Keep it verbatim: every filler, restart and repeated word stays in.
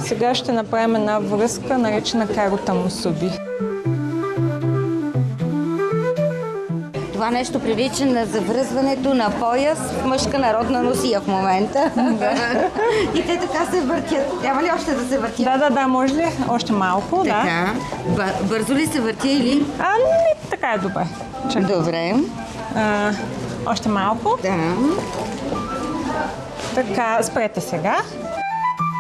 Сега ще направим една връзка, наречена карота мусуби. Това нещо прилича на завръзването на пояс в мъжка народна носия в момента. Да. И те така се въртят. Трябва ли още да се въртят? Да, да, да, може ли? Още малко, така. Да. Бързо ли се въртя или? А, не, така е добре. Чакай. Добре. А, още малко. Да. Така, спрете сега.